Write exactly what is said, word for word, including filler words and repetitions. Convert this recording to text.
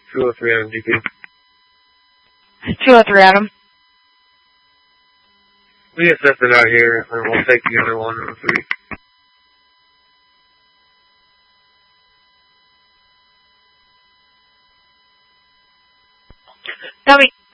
two oh three Adam G P. two oh three Adam. We assess it out here, and we'll take the other one oh three. Tell me.